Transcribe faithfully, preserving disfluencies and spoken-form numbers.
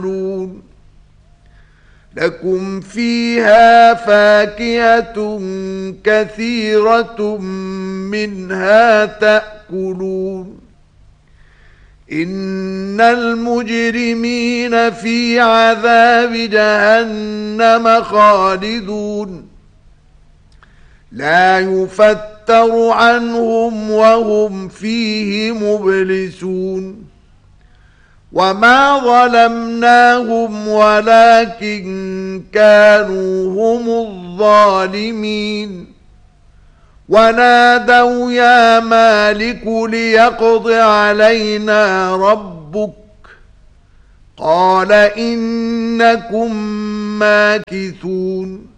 لكم فيها فاكهة كثيرة منها تأكلون إن المجرمين في عذاب جهنم خالدون لا يفتر عنهم وهم فيه مبلسون وما ظلمناهم ولكن كانوا هم الظالمين ونادوا يا مالك ليقض علينا ربك قال إنكم ماكثون